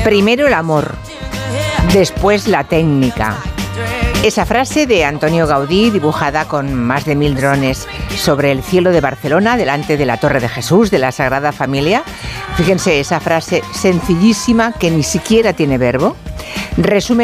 Primero el amor, después la técnica. Esa frase de Antonio Gaudí, dibujada con más de 1000 drones sobre el cielo de Barcelona, delante de la Torre de Jesús, de la Sagrada Familia. Fíjense, esa frase sencillísima que ni siquiera tiene verbo, resume